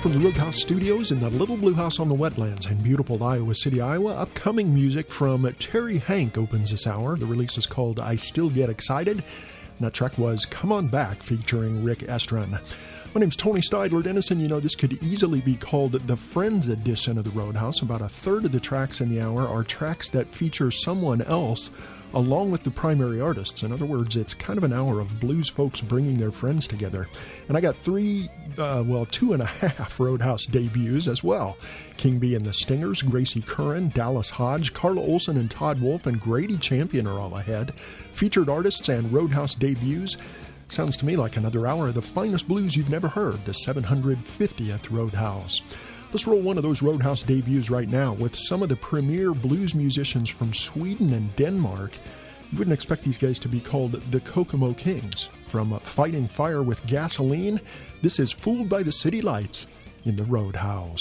from the Roadhouse Studios in the Little Blue House on the Wetlands in beautiful Iowa City, Iowa. Upcoming music from Terry Hank opens this hour. The release is called I Still Get Excited. And that track was Come On Back featuring Rick Estrin. My name's Tony Steidler. Dennison, you know, this could easily be called the Friends edition of the Roadhouse. About a third of the tracks in the hour are tracks that feature someone else along with the primary artists. In other words, it's kind of an hour of blues folks bringing their friends together. And I got two and a half Roadhouse debuts as well. King B and the Stingers, Gracie Curran, Dallas Hodge, Carla Olson and Todd Wolfe, and Grady Champion are all ahead. Featured artists and Roadhouse debuts. Sounds to me like another hour of the finest blues you've never heard, the 750th Roadhouse. Let's roll one of those Roadhouse debuts right now with some of the premier blues musicians from Sweden and Denmark. You wouldn't expect these guys to be called the Kokomo Kings. From Fighting Fire with Gasoline, this is Fooled by the City Lights in the Roadhouse.